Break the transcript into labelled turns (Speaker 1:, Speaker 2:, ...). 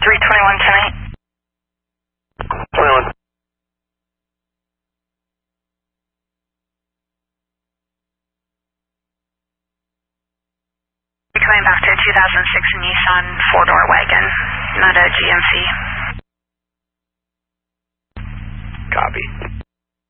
Speaker 1: 321 tonight.
Speaker 2: 21.
Speaker 1: We're coming back to a 2006 Nissan four-door wagon.